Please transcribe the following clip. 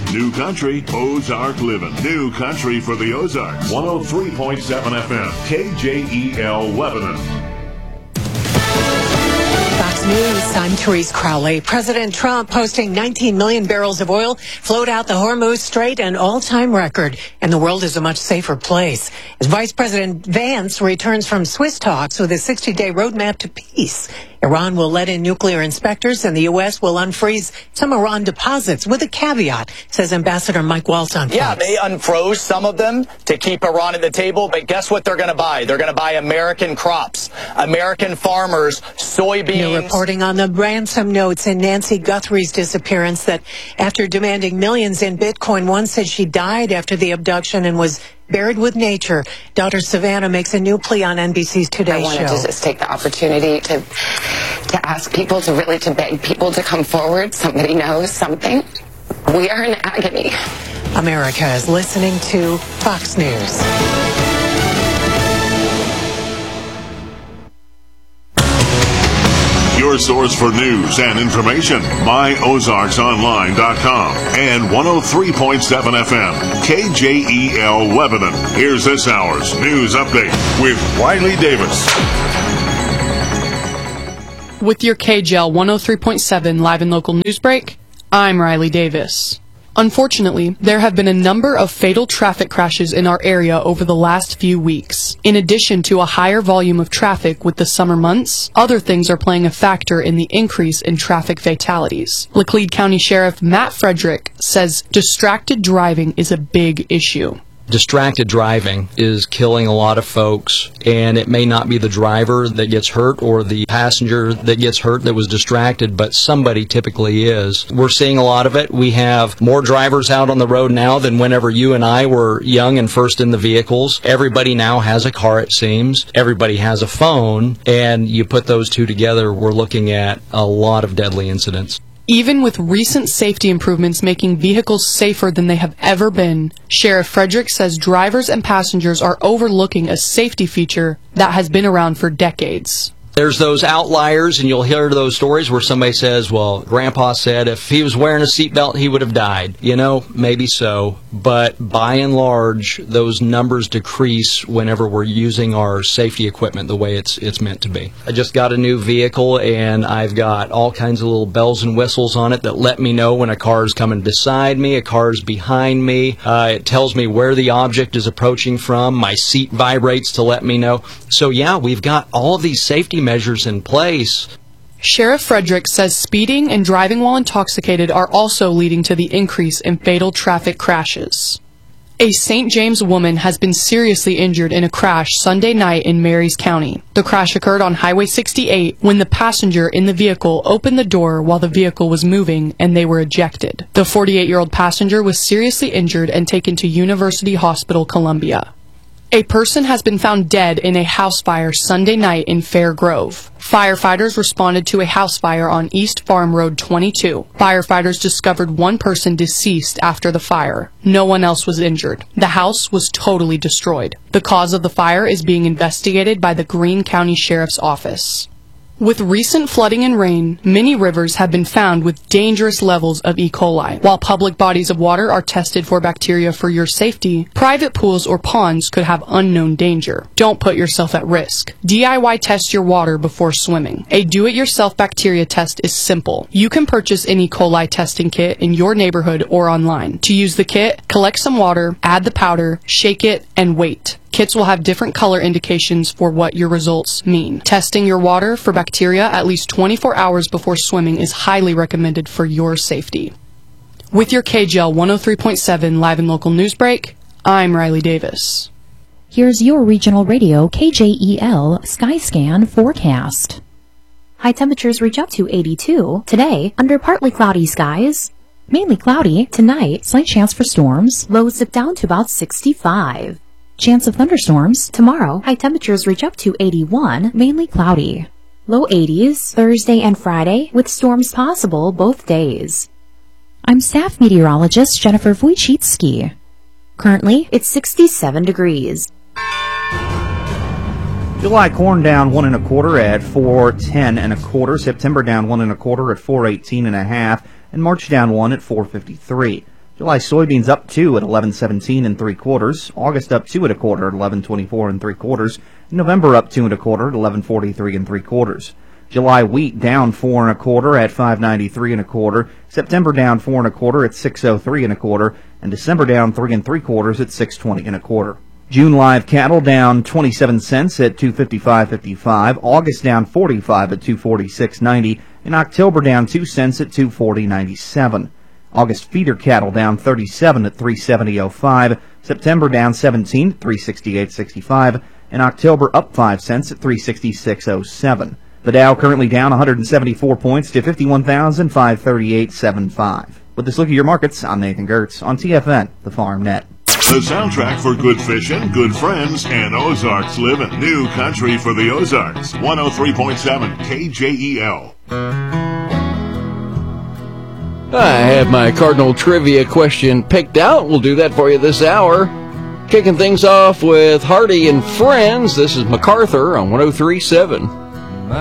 New Country, Ozark Living. New Country for the Ozarks. 103.7 FM, KJEL Lebanon. Fox News, I'm Therese Crowley. President Trump posting 19 million barrels of oil flowed out the Hormuz Strait, an all-time record, and the world is a much safer place. As Vice President Vance returns from Swiss talks with a 60-day roadmap to peace, Iran will let in nuclear inspectors, and the U.S. will unfreeze some Iran deposits with a caveat, says Ambassador Mike Waltz on Fox. Yeah, they unfroze some of them to keep Iran at the table, but guess what they're going to buy? They're going to buy American crops, American farmers, soybeans. New reporting on the ransom notes in Nancy Guthrie's disappearance, that after demanding millions in Bitcoin, one said she died after the abduction and was buried with nature. Daughter Savannah makes a new plea on NBC's Today Show. I wanted to just take the opportunity to ask people, to beg people to come forward. Somebody knows something. We are in agony. America is listening to Fox News. Your source for news and information, myozarksonline.com and 103.7 FM, KJEL Lebanon. Here's this hour's news update with Riley Davis. With your KJEL 103.7 live and local news break, I'm Riley Davis. Unfortunately, there have been a number of fatal traffic crashes in our area over the last few weeks. In addition to a higher volume of traffic with the summer months, other things are playing a factor in the increase in traffic fatalities. Laclede County Sheriff Matt Frederick says distracted driving is a big issue. Distracted driving is killing a lot of folks, and it may not be the driver that gets hurt or the passenger that gets hurt that was distracted, but somebody typically is. We're seeing a lot of it. We have more drivers out on the road now than whenever you and I were young and first in the vehicles. Everybody now has a car, it seems. Everybody has a phone, and you put those two together, we're looking at a lot of deadly incidents. Even with recent safety improvements making vehicles safer than they have ever been, Sheriff Frederick says drivers and passengers are overlooking a safety feature that has been around for decades. There's those outliers, and you'll hear those stories where somebody says, well, Grandpa said if he was wearing a seatbelt, he would have died. You know, maybe so. But by and large, those numbers decrease whenever we're using our safety equipment the way it's meant to be. I just got a new vehicle, and I've got all kinds of little bells and whistles on it that let me know when a car is coming beside me, a car is behind me. It tells me where the object is approaching from. My seat vibrates to let me know. So, yeah, we've got all of these safety measures in place. Sheriff Frederick says speeding and driving while intoxicated are also leading to the increase in fatal traffic crashes. A St. James woman has been seriously injured in a crash Sunday night in Marys County. The crash occurred on Highway 68 when the passenger in the vehicle opened the door while the vehicle was moving and they were ejected. The 48-year-old passenger was seriously injured and taken to University Hospital Columbia. A person has been found dead in a house fire Sunday night in Fair Grove. Firefighters responded to a house fire on East Farm Road 22. Firefighters discovered one person deceased after the fire. No one else was injured. The house was totally destroyed. The cause of the fire is being investigated by the Greene County Sheriff's Office. With recent flooding and rain, many rivers have been found with dangerous levels of E. coli. While public bodies of water are tested for bacteria for your safety, private pools or ponds could have unknown danger. Don't put yourself at risk. DIY test your water before swimming. A do-it-yourself bacteria test is simple. You can purchase an E. coli testing kit in your neighborhood or online. To use the kit, collect some water, add the powder, shake it, and wait. Kits will have different color indications for what your results mean. Testing your water for bacteria at least 24 hours before swimming is highly recommended for your safety. With your KJEL 103.7 live and local news break, I'm Riley Davis. Here's your regional radio KJEL Skyscan forecast. High temperatures reach up to 82. Today, under partly cloudy skies. Mainly cloudy. Tonight, slight chance for storms. Lows dip down to about 65. Chance of thunderstorms. Tomorrow, high temperatures reach up to 81, mainly cloudy. Low 80s, Thursday and Friday, with storms possible both days. I'm staff meteorologist Jennifer Wojcicki. Currently, it's 67 degrees. July corn down 1 1/4 at 410 1/4. September down 1 1/4 at 418 1/2, and March down 1 at 453. July soybeans up 2 at 11.17 3/4. August up 2 1/4 at 11.24 3/4. November up 2 1/4 at 11.43 3/4. July wheat down 4 1/4 at 5.93 1/4. September down 4 1/4 at 6.03 1/4, and December down 3 3/4 at 6.20 1/4. June live cattle down 27 cents at 255.55. August down 45 at 246.90, and October down 2 cents at 240.97. August feeder cattle down 37 at 370.05. September down 17 at 368.65, and October up 5 cents at 366.07. The Dow currently down 174 points to 51,538.75. With this look at your markets, I'm Nathan Gertz on TFN, the Farm Net. The soundtrack for good fishing, good friends, and Ozarks living. New country for the Ozarks. 103.7 KJEL. I have my Cardinal trivia question picked out. We'll do that for you this hour. Kicking things off with Hardy and Friends. This is MacArthur on 103.7.